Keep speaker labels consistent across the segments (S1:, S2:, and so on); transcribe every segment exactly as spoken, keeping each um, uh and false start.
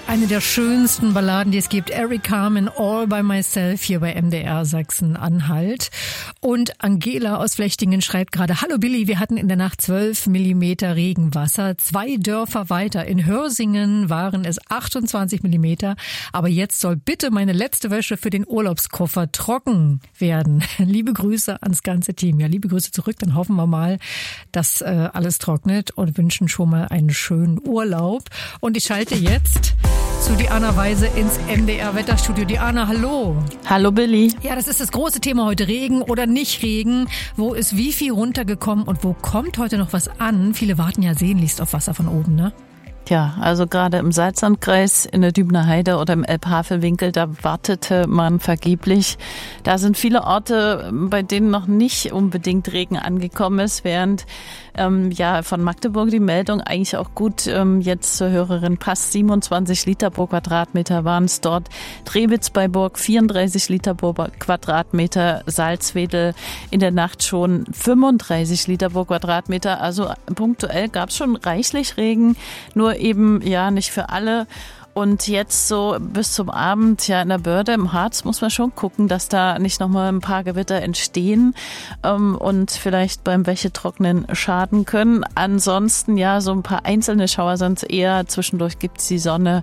S1: Eine der schönsten Balladen, die es gibt. Eric Carmen, All by Myself, hier bei M D R Sachsen-Anhalt. Und Angela aus Flechtingen schreibt gerade: Hallo Billy, wir hatten in der Nacht zwölf Millimeter Regenwasser. Zwei Dörfer weiter in Hörsingen waren es achtundzwanzig Millimeter. Aber jetzt soll bitte meine letzte Wäsche für den Urlaubskoffer trocken werden. Liebe Grüße ans ganze Team. Ja, liebe Grüße zurück. Dann hoffen wir mal, dass äh, alles trocknet und wünschen schon mal einen schönen Urlaub. Und ich schalte jetzt zu Diana Weise ins M D R Wetterstudio. Diana, hallo.
S2: Hallo Billy.
S1: Ja, das ist das große Thema heute. Regen oder nicht Regen. Wo ist wie viel runtergekommen und wo kommt heute noch was an? Viele warten ja sehnlichst auf Wasser von oben, ne?
S2: Tja, also gerade im Salzlandkreis, in der Dübener Heide oder im Elbhavelwinkel, da wartete man vergeblich. Da sind viele Orte, bei denen noch nicht unbedingt Regen angekommen ist, während ähm, ja von Magdeburg die Meldung eigentlich auch gut ähm, jetzt zur Hörerin passt. siebenundzwanzig Liter pro Quadratmeter waren es dort. Drewitz bei Burg vierunddreißig Liter pro Quadratmeter, Salzwedel in der Nacht schon fünfunddreißig Liter pro Quadratmeter. Also punktuell gab es schon reichlich Regen, nur eben ja nicht für alle. Und jetzt so bis zum Abend, ja in der Börde im Harz muss man schon gucken, dass da nicht nochmal ein paar Gewitter entstehen ähm, und vielleicht beim Wäschetrocknen schaden können. Ansonsten ja so ein paar einzelne Schauer sind eher, zwischendurch gibt's die Sonne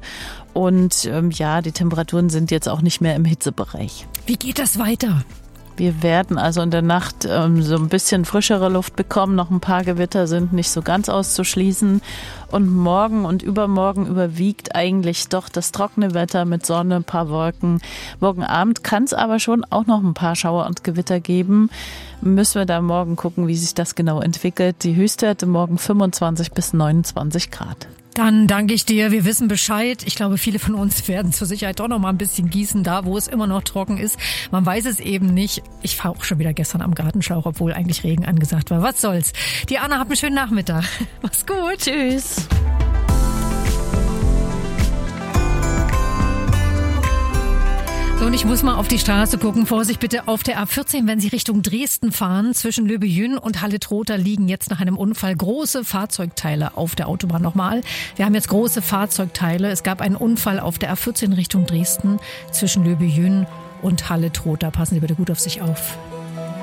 S2: und ähm, ja die Temperaturen sind jetzt auch nicht mehr im Hitzebereich.
S1: Wie geht das weiter?
S2: Wir werden also in der Nacht ähm, so ein bisschen frischere Luft bekommen. Noch ein paar Gewitter sind nicht so ganz auszuschließen. Und morgen und übermorgen überwiegt eigentlich doch das trockene Wetter mit Sonne, ein paar Wolken. Morgen Abend kann es aber schon auch noch ein paar Schauer und Gewitter geben. Müssen wir da morgen gucken, wie sich das genau entwickelt. Die Höchstwerte morgen fünfundzwanzig bis neunundzwanzig Grad.
S1: Dann danke ich dir. Wir wissen Bescheid. Ich glaube, viele von uns werden zur Sicherheit doch noch mal ein bisschen gießen, da wo es immer noch trocken ist. Man weiß es eben nicht. Ich fahre auch schon wieder gestern am Gartenschlauch, obwohl eigentlich Regen angesagt war. Was soll's? Diana, habt einen schönen Nachmittag. Mach's gut.
S2: Tschüss.
S1: So, und ich muss mal auf die Straße gucken. Vorsicht bitte auf der A vierzehn, wenn Sie Richtung Dresden fahren. Zwischen Löbejün und Halle-Trotha liegen jetzt nach einem Unfall große Fahrzeugteile auf der Autobahn nochmal. Wir haben jetzt große Fahrzeugteile. Es gab einen Unfall auf der A vierzehn Richtung Dresden zwischen Löbejün und Halle-Trotha. Passen Sie bitte gut auf sich auf.